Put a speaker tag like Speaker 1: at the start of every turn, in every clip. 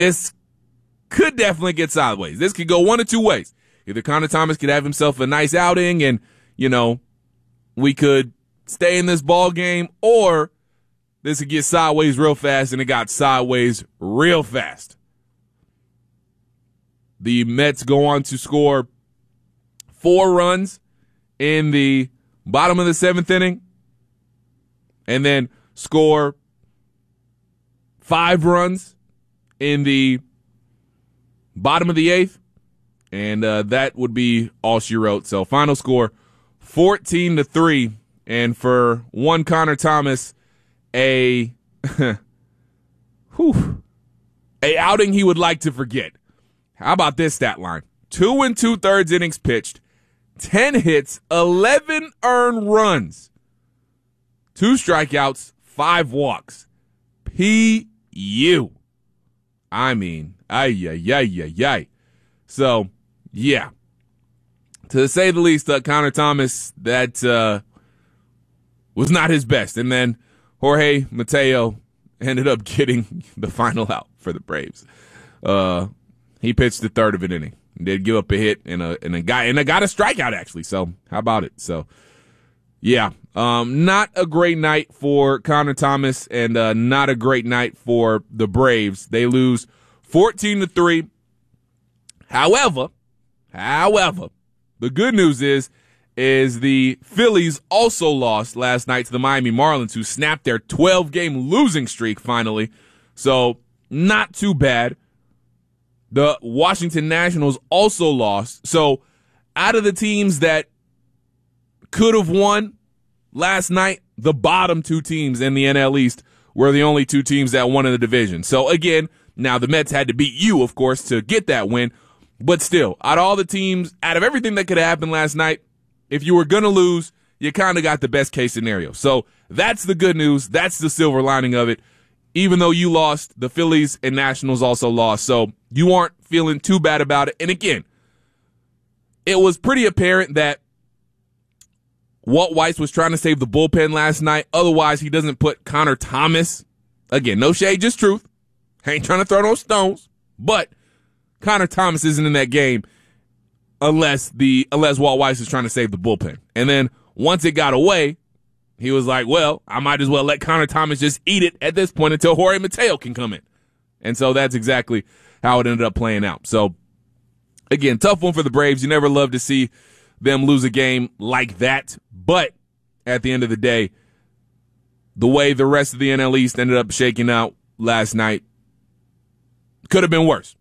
Speaker 1: this could definitely get sideways. This could go one of two ways. Either Connor Thomas could have himself a nice outing and, we could stay in this ball game, or this could get sideways real fast, and it got sideways real fast. The Mets go on to score 4 runs in the bottom of the 7th inning and then score 5 runs in the bottom of the 8th, and that would be all she wrote. So final score 14-3, and for one Connor Thomas, a outing he would like to forget. How about this stat line? 2 2/3 innings pitched, 10 hits, 11 earned runs, 2 strikeouts, 5 walks. P.U. I mean, ay. So, yeah. To say the least, Connor Thomas, that was not his best. And then Jorge Mateo ended up getting the final out for the Braves. He pitched the 3rd of an inning. Did give up a hit and got a strikeout, actually. So, how about it? So, yeah. Not a great night for Connor Thomas, and not a great night for the Braves. They lose 14-3. However, the good news is the Phillies also lost last night to the Miami Marlins, who snapped their 12-game losing streak finally. So, not too bad. The Washington Nationals also lost. So, out of the teams that could have won last night, the bottom 2 teams in the NL East were the only 2 teams that won in the division. So, again, now the Mets had to beat you, of course, to get that win. But still, out of all the teams, out of everything that could have happened last night, if you were going to lose, you kind of got the best case scenario. So that's the good news. That's the silver lining of it. Even though you lost, the Phillies and Nationals also lost. So you aren't feeling too bad about it. And again, it was pretty apparent that Walt Weiss was trying to save the bullpen last night. Otherwise, he doesn't put Connor Thomas. Again, no shade, just truth. I ain't trying to throw no stones. But Connor Thomas isn't in that game unless Walt Weiss is trying to save the bullpen. And then once it got away, he was like, well, I might as well let Connor Thomas just eat it at this point until Jorge Mateo can come in. And so that's exactly how it ended up playing out. So, again, tough one for the Braves. You never love to see them lose a game like that. But at the end of the day, the way the rest of the NL East ended up shaking out last night could have been worse.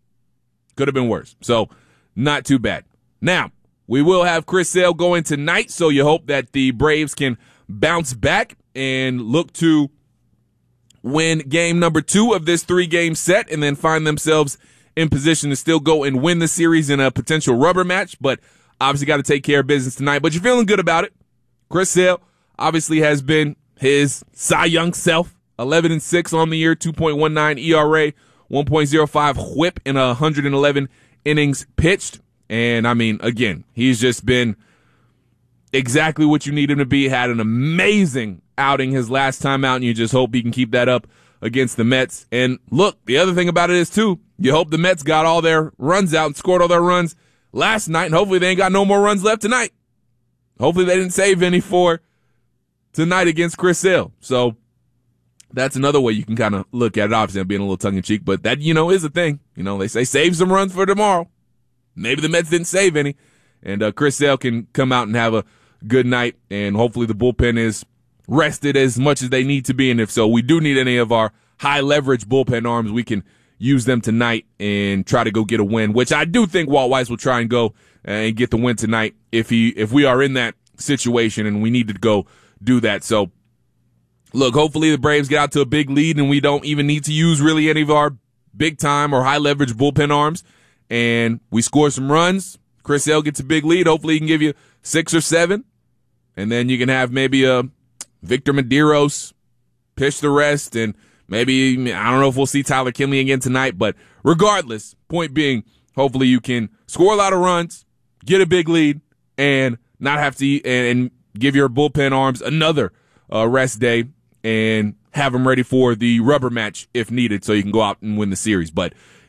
Speaker 1: So, not too bad. Now, we will have Chris Sale going tonight, so you hope that the Braves can bounce back and look to win game number 2 of this 3-game set and then find themselves in position to still go and win the series in a potential rubber match. But obviously got to take care of business tonight. But you're feeling good about it. Chris Sale obviously has been his Cy Young self, 11-6 on the year, 2.19 ERA, 1.05 whip in 111 innings pitched. And, I mean, again, he's just been exactly what you need him to be. Had an amazing outing his last time out, and you just hope he can keep that up against the Mets. And, look, the other thing about it is, too, you hope the Mets got all their runs out and scored all their runs last night, and hopefully they ain't got no more runs left tonight. Hopefully they didn't save any for tonight against Chris Sale. So, that's another way you can kind of look at it. Obviously, I'm being a little tongue-in-cheek, but that, is a thing. They say save some runs for tomorrow. Maybe the Mets didn't save any, and Chris Sale can come out and have a good night, and hopefully the bullpen is rested as much as they need to be, and if so, we do need any of our high-leverage bullpen arms. We can use them tonight and try to go get a win, which I do think Walt Weiss will try and go and get the win tonight if we are in that situation and we need to go do that. So, look, hopefully the Braves get out to a big lead and we don't even need to use really any of our big-time or high-leverage bullpen arms, and we score some runs. Chris Sale gets a big lead. Hopefully he can give you 6 or 7, and then you can have maybe a Victor Medeiros pitch the rest, and maybe, I don't know if we'll see Tyler Kinley again tonight, but regardless, point being, hopefully you can score a lot of runs, get a big lead, and not have to and give your bullpen arms another rest day and have them ready for the rubber match if needed so you can go out and win the series. But